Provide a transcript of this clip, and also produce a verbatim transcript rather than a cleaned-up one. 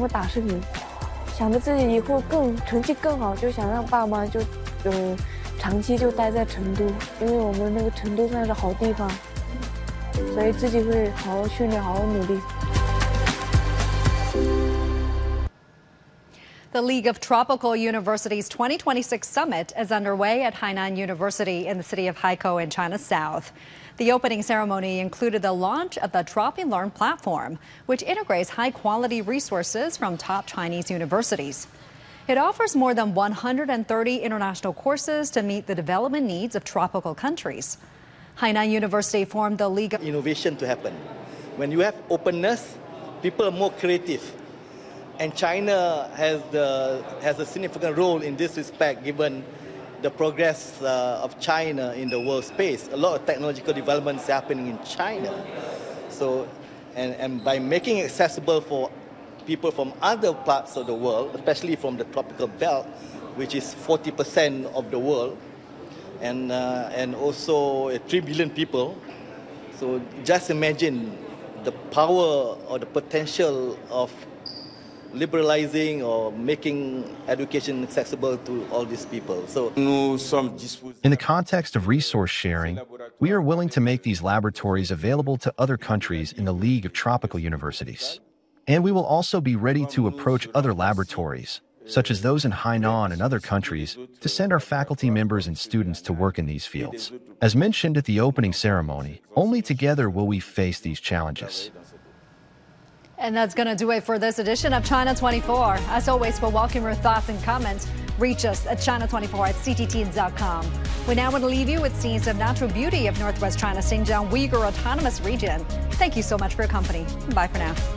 们打视频，想着自己以后更成绩更好，就想让爸妈就，呃，长期就待在成都，因为我们那个成都算是好地方，所以自己会好好训练，好好努力。 The League of Tropical Universities twenty twenty-six Summit is underway at Hainan University in the city of Haikou in China's south. The opening ceremony included the launch of the TropiLearn platform, which integrates high-quality resources from top Chinese universities. It offers more than one hundred thirty international courses to meet the development needs of tropical countries. Hainan University formed the League of Innovation to happen. When you have openness, people are more creative. And China has, the, has a significant role in this respect, given the progress uh, of China in the world space. A lot of technological developments happening in China. So, and, and by making it accessible for people from other parts of the world, especially from the tropical belt, which is forty percent of the world, and, uh, and also uh, three billion people. So just imagine the power or the potential of liberalizing or making education accessible to all these people. So, in the context of resource sharing, we are willing to make these laboratories available to other countries in the League of Tropical Universities. And we will also be ready to approach other laboratories, such as those in Hainan and other countries, to send our faculty members and students to work in these fields. As mentioned at the opening ceremony, only together will we face these challenges. And that's going to do it for this edition of China twenty-four. As always, we'll welcome your thoughts and comments. Reach us at China twenty-four at C T T dot com. We now want to leave you with scenes of natural beauty of Northwest China's Xinjiang Uyghur Autonomous Region. Thank you so much for your company. Bye for now.